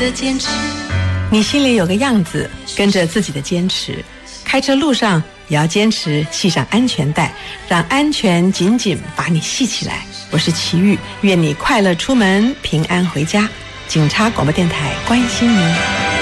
的坚持。 你心里有个样子，跟着自己的坚持，开车路上也要坚持系上安全带，让安全紧紧把你系起来。我是齐豫，愿你快乐出门，平安回家。警察广播电台关心您。